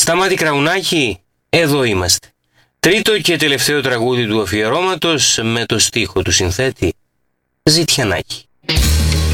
Σταμάτη Κραουνάκη, εδώ είμαστε. Τρίτο και τελευταίο τραγούδι του αφιερώματος με το στίχο του συνθέτη Ζητιανάκη.